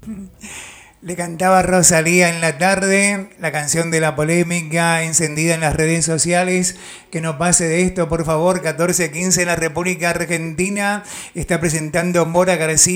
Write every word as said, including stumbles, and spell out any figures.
Le cantaba Rosalía en la tarde, la canción de la polémica encendida en las redes sociales. Que no pase de esto, por favor. catorce quince en la República Argentina. Está presentando Mora García.